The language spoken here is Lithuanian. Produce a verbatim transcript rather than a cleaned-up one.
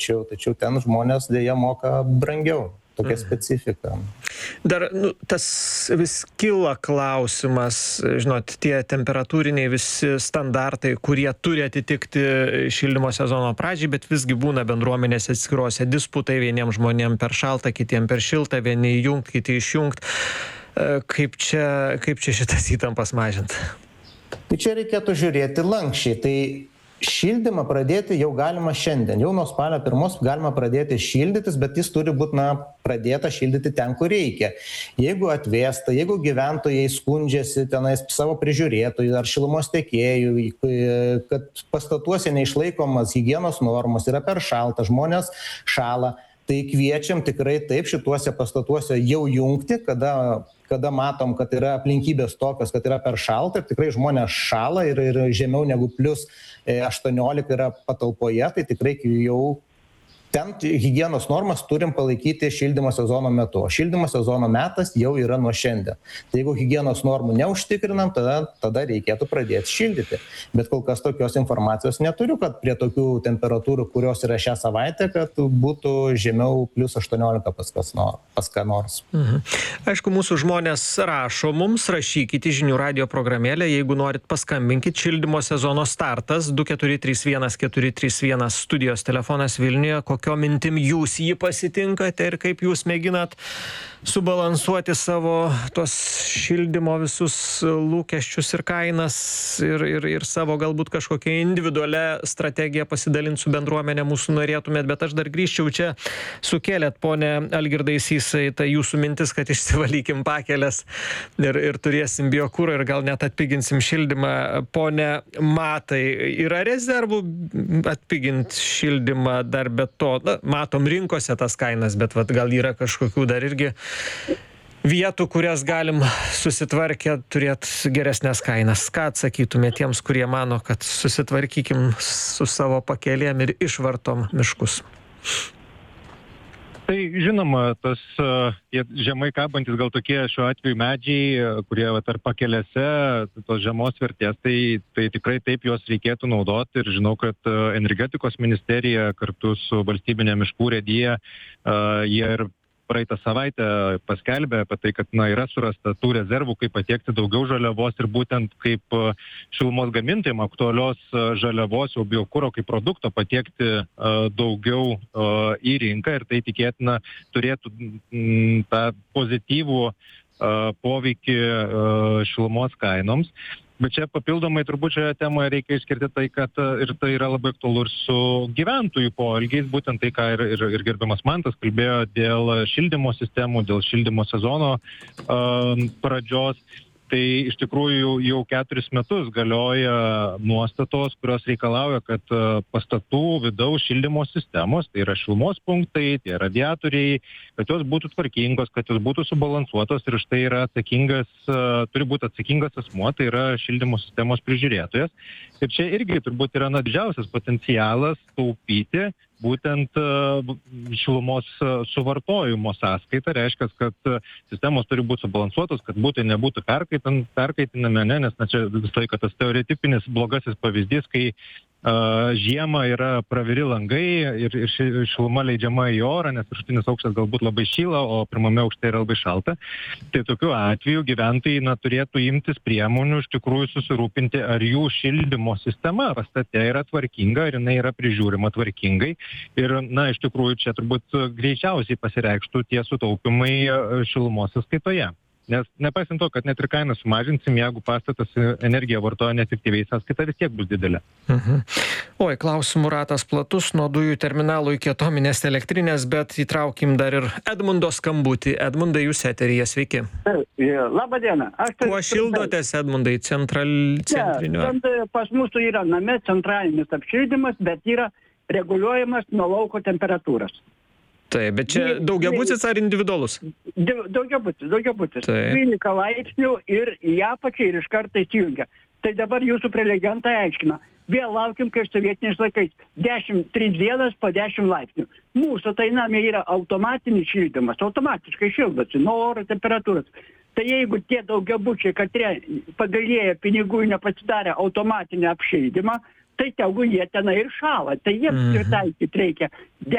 tačiau, tačiau ten žmonės dėja moka brangiau. Tokia specifika. Dar nu, tas vis kyla klausimas, žinot, tie temperatūriniai visi standartai, kurie turi atitikti šildymo sezono pradžiai, bet visgi būna bendruomenėse atskiruose disputai, vieniem žmonėm per šalta, kitiem per šilta, vieni įjungt, kiti išjungt. Kaip čia, kaip čia šitas įtampas mažint? Tai čia reikėtų žiūrėti lankščiai. Tai šildymą pradėti jau galima šiandien. Jau nuo spalio pirmos galima pradėti šildytis, bet jis turi būti na, pradėta šildyti ten, kur reikia. Jeigu atvėsta, jeigu gyventojai skundžiasi tenais savo prižiūrėtojų ar šilumos tiekėjų, kad pastatuose neišlaikomas higienos normos, yra per šalta, žmonės šąla, tai kviečiam tikrai taip šituose pastatuose jau jungti, kada kada matom, kad yra aplinkybės tokios, kad yra per šalta ir tikrai žmonės šąla ir, ir žemiau negu plius aštuoniolika yra patalpoje, tai tikrai jau ten higienos normas turim palaikyti šildymo sezono metu. Šildymo sezono metas jau yra nuo šiandien. Tai jeigu higienos normų neužtikrinam, tada, tada reikėtų pradėti šildyti. Bet kol kas tokios informacijos neturiu, kad prie tokių temperatūrų, kurios yra šią savaitę, kad būtų žemiau plius aštuoniolika pas, kas nor, pas ką nors. Mhm. Aišku, mūsų žmonės rašo mums, rašykite žinių radio programėlę, jeigu norit paskambinkit, šildymo sezono startas du keturi trys vienas keturi trys vienas studijos telefonas Vilniuje. Kokio mintim jūs jį pasitinkate ir kaip jūs mėginat subalansuoti savo tos šildymo visus lūkesčius ir kainas ir, ir, ir savo galbūt kažkokią individualią strategiją pasidalinti su bendruomenė mūsų norėtumėt, bet aš dar grįžčiau čia, sukėlėt, ponė Algirdai Sysai, tai jūsų mintis, kad išsivalykim pakelės ir, ir turėsim biokūrą ir gal net atpiginsim šildymą. Pone Matai, yra rezervų atpigint šildymą dar be to? Na, matom rinkose tas kainas, bet vat, gal yra kažkokių dar irgi vietų, kurias galim susitvarkę turėti geresnės kainas. Ką atsakytumėte tiems, kurie mano, kad susitvarkykim su savo pakelėm ir išvartom miškus? Tai žinoma, tas tie žemai kabantis gal tokie šiuo atveju medžiai, kurie va, tarp pakelėse, tos žemos vertės, tai, tai tikrai taip juos reikėtų naudoti ir žinau, kad energetikos ministerija kartu su valstybinė miškų urėdija, jie ir praeitą savaitę paskelbė apie tai, kad na, yra surasta tų rezervų, kaip patiekti daugiau žaliavos ir būtent kaip šilumos gamintojams aktualios žaliavos, jau biokuro kaip produkto patiekti uh, daugiau uh, į rinką ir tai tikėtina turėtų m, tą pozityvų uh, poveikį uh, šilumos kainoms. Bet čia papildomai turbūt šioje temoje reikia išskirti tai, kad ir tai yra labai aktualu ir su gyventojų poelgiais, būtent tai, ką ir, ir, ir gerbiamas Mantas kalbėjo dėl šildymo sistemų, dėl šildymo sezono uh, pradžios. Tai iš tikrųjų jau keturis metus galioja nuostatos, kurios reikalauja, kad pastatų vidaus šildymo sistemos, tai yra šilumos punktai, tie radiatoriai, kad jos būtų tvarkingos, kad jos būtų subalansuotos ir už tai yra atsakingas, turi būti atsakingas asmuo, tai yra šildymo sistemos prižiūrėtojas. Ir čia irgi turbūt yra na, didžiausias potencialas taupyti būtent šilumos suvartojimo sąskaita, reiškia, kad sistemos turi būti subalansuotos, kad būtų nebūtų perkaitinami, ne, nes na, čia vis laiką tas stereotipinis blogasis pavyzdys, kai uh, žiemą yra praviri langai ir, ir šiluma leidžiama į orą, nes viršutinis aukštas galbūt labai šyla, o pirmame aukšte yra labai šalta. Tai tokiu atveju gyventojai na, turėtų imtis priemonių, iš tikrųjų susirūpinti, ar jų šildymo sistema pastate yra tvarkinga, ar jinai yra prižiūrima tvarkingai. Ir, na, iš tikrųjų, čia turbūt greičiausiai pasireikštų tie sutaupimai šilumos sąskaitoje. Nes nepaisant to, kad net ir kainą sumažinsim, jeigu pastatas energiją vartoja neefektyviai, sąskaita vis tiek bus didelė. Mhm. Oi, klausimų ratas platus, nuo dujų terminalų iki atominės elektrinės, bet įtraukim dar ir Edmundo skambutį. Edmundai, jūs eteryje, sveiki. Labą dieną. Aš tai Kuo šildotės, Edmundai, central... centrinio? Ja, pas mūsų yra name centralinis apšildymas, bet yra reguliuojamas nuo lauko temperatūros. Taip, bet čia daugiabutis ar individualus? Daugiabutis, daugiabutis. Taip. dvylika laipsnių ir į apačią ir iš karto įsijungia. Tai dabar jūsų prelegentai aiškina. Vėl laukim, kai sovietiniais laikais. dešimt tris dienas po dešimt laipsnių. Mūsų tai namė yra automatinis šildymas. Automatiškai šildosi nuo oro temperatūros. Tai jeigu tie daugiabučiai, kad pagalėję pinigų nepasidarė automatinį apšildymą, tai tegu jie tenai ir šąla tai jiems Mhm. pritaikyt reikia